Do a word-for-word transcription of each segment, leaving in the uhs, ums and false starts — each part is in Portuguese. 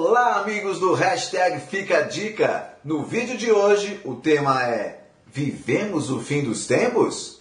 Olá, amigos do Hashtag Fica a Dica. No vídeo de hoje, o tema é: vivemos o fim dos tempos?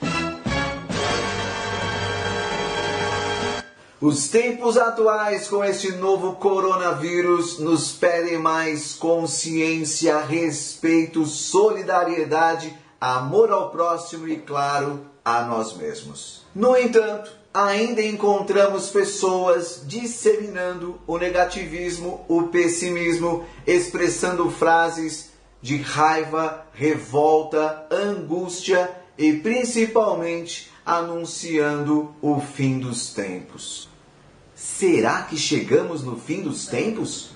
Os tempos atuais com este novo coronavírus nos pedem mais consciência, respeito, solidariedade, amor ao próximo e, claro, a nós mesmos. No entanto, ainda encontramos pessoas disseminando o negativismo, o pessimismo, expressando frases de raiva, revolta, angústia e principalmente anunciando o fim dos tempos. Será que chegamos no fim dos tempos?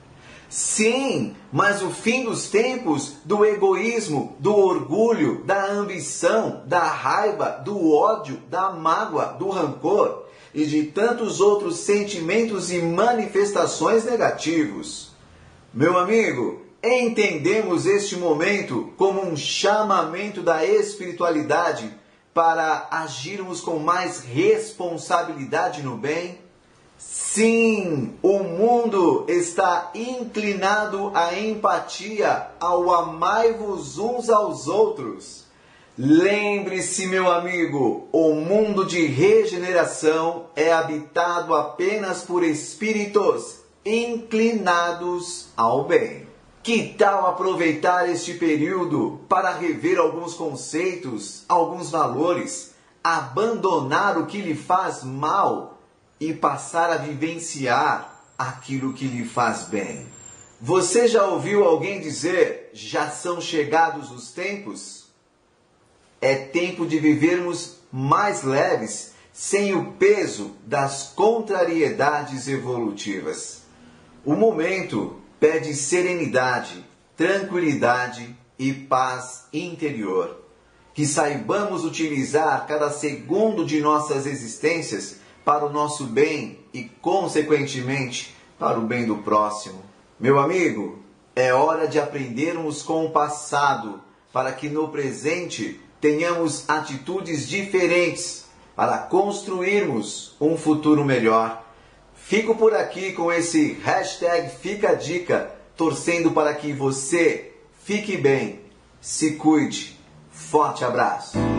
Sim, mas o fim dos tempos do egoísmo, do orgulho, da ambição, da raiva, do ódio, da mágoa, do rancor e de tantos outros sentimentos e manifestações negativos. Meu amigo, entendemos este momento como um chamamento da espiritualidade para agirmos com mais responsabilidade no bem? Sim, o mundo está inclinado à empatia, ao amai-vos uns aos outros. Lembre-se, meu amigo, o mundo de regeneração é habitado apenas por espíritos inclinados ao bem. Que tal aproveitar este período para rever alguns conceitos, alguns valores, abandonar o que lhe faz mal e passar a vivenciar aquilo que lhe faz bem? Você já ouviu alguém dizer: já são chegados os tempos? É tempo de vivermos mais leves, sem o peso das contrariedades evolutivas. O momento pede serenidade, tranquilidade e paz interior. Que saibamos utilizar cada segundo de nossas existências para o nosso bem e, consequentemente, para o bem do próximo. Meu amigo, é hora de aprendermos com o passado para que no presente tenhamos atitudes diferentes para construirmos um futuro melhor. Fico por aqui com esse hashtag Fica a Dica, torcendo para que você fique bem, se cuide. Forte abraço!